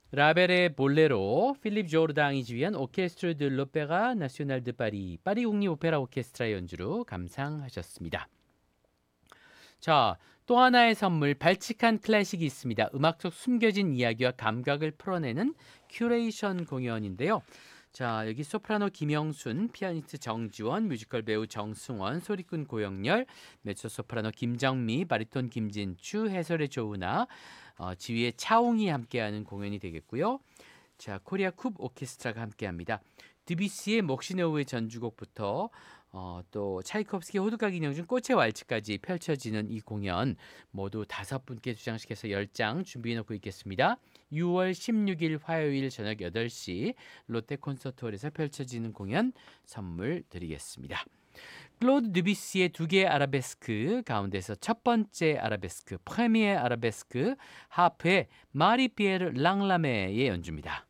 라벨의 볼레로, 필립 조르당이 지휘한 오케스트르 드 l'Opéra National de Paris, 파리 국립 오페라 오케스트라 연주로 감상하셨습니다. 자, 또 하나의 선물, 발칙한 클래식이 있습니다. 음악 속 숨겨진 이야기와 감각을 풀어내는 큐레이션 공연인데요. 자, 여기 소프라노 김영순, 피아니스트 정지원, 뮤지컬 배우 정승원, 소리꾼 고영렬, 메조소프라노 김정미, 바리톤 김진추, 해설의 조은아, 지휘의 차웅이 함께하는 공연이 되겠고요. 자, 코리아 쿱 오케스트라가 함께합니다. 드뷔시의 몫이 오후의 전주곡부터 또 차이콥스키 호두까기 인형 중 꽃의 왈츠까지 펼쳐지는 이 공연 모두 5분께 주장식해서 10장 준비해놓고 있겠습니다. 6월 16일 화요일 저녁 8시 롯데 콘서트홀에서 펼쳐지는 공연 선물 드리겠습니다. 클로드 드뷔시의 2개의 아라베스크 가운데서 첫 번째 아라베스크, 프레미에 아라베스크, 하프의 마리 피에르 랑라메의 연주입니다.